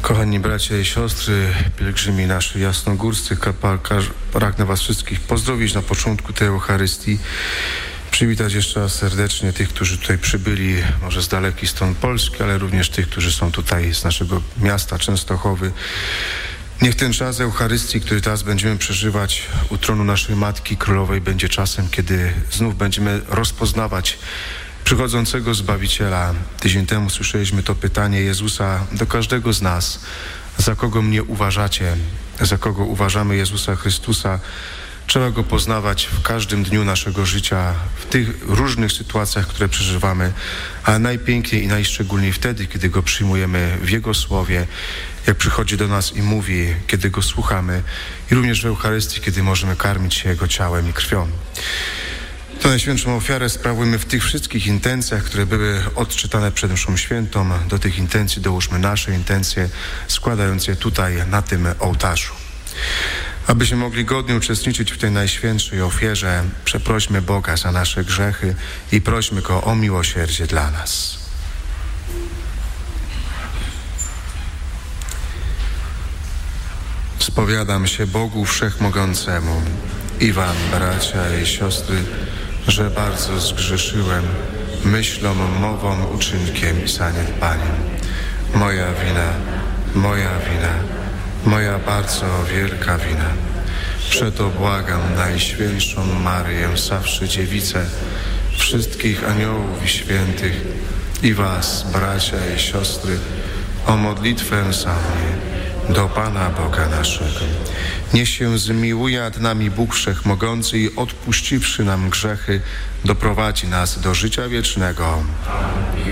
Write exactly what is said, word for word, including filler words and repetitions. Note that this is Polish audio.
Kochani bracia i siostry, pielgrzymi nasi jasnogórscy, pragnę was wszystkich pozdrowić na początku tej Eucharystii. Przywitać jeszcze raz serdecznie tych, którzy tutaj przybyli, może z dalekiej strony Polski, ale również tych, którzy są tutaj z naszego miasta Częstochowy. Niech ten czas Eucharystii, który teraz będziemy przeżywać u tronu naszej Matki Królowej, będzie czasem, kiedy znów będziemy rozpoznawać przychodzącego Zbawiciela. Tydzień temu słyszeliśmy to pytanie Jezusa do każdego z nas. Za kogo mnie uważacie? Za kogo uważamy Jezusa Chrystusa? Trzeba Go poznawać w każdym dniu naszego życia, w tych różnych sytuacjach, które przeżywamy, a najpiękniej i najszczególniej wtedy, kiedy Go przyjmujemy w Jego Słowie, jak przychodzi do nas i mówi, kiedy Go słuchamy, i również w Eucharystii, kiedy możemy karmić się Jego ciałem i krwią. Tę najświętszą ofiarę sprawujmy w tych wszystkich intencjach, które były odczytane przed mszą świętą. Do tych intencji dołóżmy nasze intencje, składając je tutaj, na tym ołtarzu. Abyśmy mogli godnie uczestniczyć w tej najświętszej ofierze, przeprośmy Boga za nasze grzechy i prośmy Go o miłosierdzie dla nas. Spowiadam się Bogu Wszechmogącemu i wam, bracia i siostry, że bardzo zgrzeszyłem myślą, mową, uczynkiem i zaniedbaniem. Moja wina, moja wina, moja bardzo wielka wina. Przeto błagam Najświętszą Maryję, zawsze Dziewicę, wszystkich aniołów i świętych i was, bracia i siostry, o modlitwę za mnie do Pana Boga naszego. Niech się zmiłuje nad nami Bóg Wszechmogący i odpuściwszy nam grzechy, doprowadzi nas do życia wiecznego. Amen.